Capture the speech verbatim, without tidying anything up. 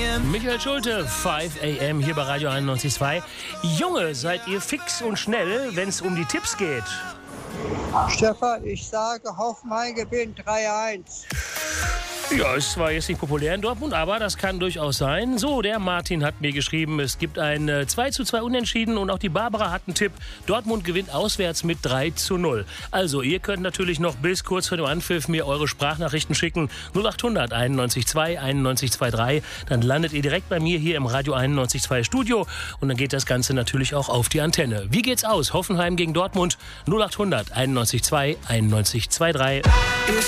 Michael Schulte, fünf a m hier bei Radio einundneunzig Komma zwei. Junge, seid ihr fix und schnell, wenn es um die Tipps geht? Stefan, ich sage, Hoffenheim gewinnt drei eins. Ja, ist zwar jetzt nicht populär in Dortmund, aber das kann durchaus sein. So, der Martin hat mir geschrieben, es gibt ein äh, zwei zu zwei Unentschieden und auch die Barbara hat einen Tipp. Dortmund gewinnt auswärts mit drei zu null. Also, ihr könnt natürlich noch bis kurz vor dem Anpfiff mir eure Sprachnachrichten schicken. null acht hundert einundneunzig zwei einundneunzig zweiundzwanzig. Dann landet ihr direkt bei mir hier im Radio einundneunzig Komma zwei Studio und dann geht das Ganze natürlich auch auf die Antenne. Wie geht's aus? Hoffenheim gegen Dortmund. null acht hundert einundneunzig zwei einundneunzig zweiundzwanzig.